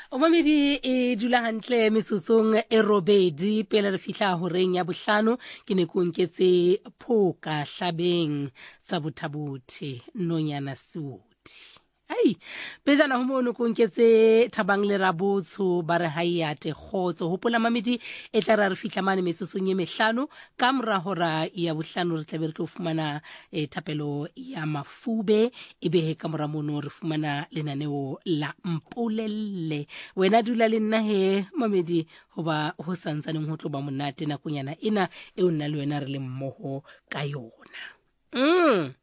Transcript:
O mamedi e dula hantle mesotsong e robedi pele re fihla horeng ya bohlano ke ne ko nketse phoka hlabeng tsa bothabothe nonyana suti. Ai pejana ho mono ko nketse thabang le rabotsho ba re hayate khotso hopola mamedi e tla re fihla mane mesotsong ye mehlano ka mora hora ya bohlano re tlabe re tlo fumana thapelo ya mafube ebe ka mora mono re fumana lenaneo la mpolelle wena dula le nna he mamedi hoba ho santsaneng ho tlo ba monate nakonyana ena e o nna le wena re le mmoho ka yona.